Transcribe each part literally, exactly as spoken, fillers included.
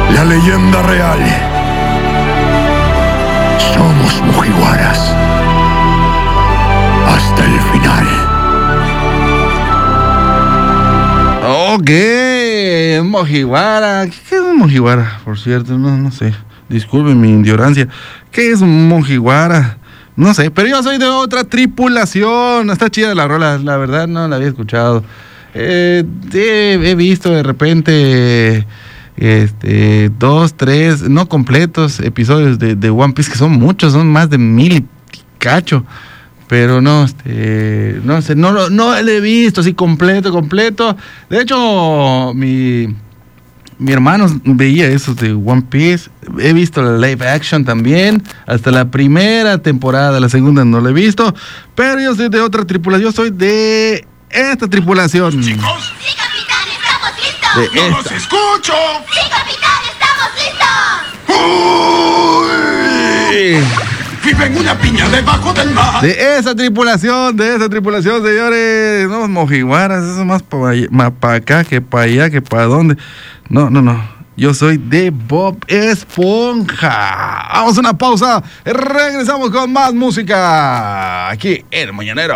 La leyenda real. Somos Mugiwaras. Hasta el final. Ok, Mugiwara. ¿Qué es un Mugiwara? Por cierto, no, no sé. Disculpen mi ignorancia. ¿Qué es un Mugiwara? No sé, pero yo soy de otra tripulación. Está chida la rola, la verdad no la había escuchado. Eh, he, he visto de repente este, dos, tres, no completos episodios de, de One Piece, que son muchos, son más de mil y cacho. Pero no, este, no sé, no lo no lo he visto así completo, completo. De hecho, mi, mi hermano veía esos de One Piece. He visto la live action también, hasta la primera temporada, la segunda no la he visto. Pero yo soy de otra tripulación, yo soy de esta tripulación. ¿Chicos? ¡Sí, capitán! ¡Estamos listos! De ¡No esta. los escucho! ¡Sí, capitán! ¡Estamos listos! ¡Uy! ¡Vive en una piña debajo del mar! De esa tripulación, de esa tripulación, señores. No, Mugiwaras, eso más para pa acá que para allá, que para dónde. No, no, no. Yo soy de Bob Esponja. Vamos a una pausa. Regresamos con más música. Aquí en El Mañanero.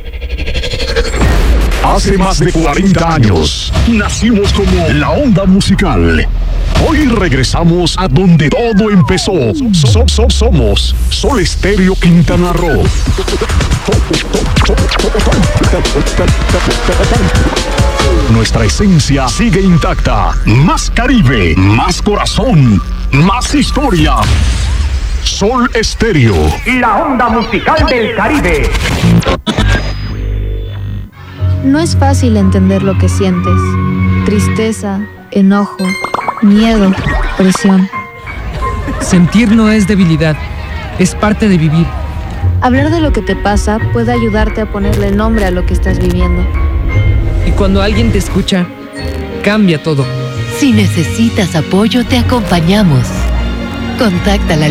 Hace más de cuarenta años, nacimos como la onda musical. Hoy regresamos a donde todo empezó. So- so- somos Sol Estéreo Quintana Roo. Nuestra esencia sigue intacta. Más Caribe, más corazón, más historia. Sol Estéreo. La onda musical del Caribe. No es fácil entender lo que sientes. Tristeza, enojo, miedo, presión. Sentir no es debilidad, es parte de vivir. Hablar de lo que te pasa puede ayudarte a ponerle nombre a lo que estás viviendo. Y cuando alguien te escucha, cambia todo. Si necesitas apoyo, te acompañamos. Contacta la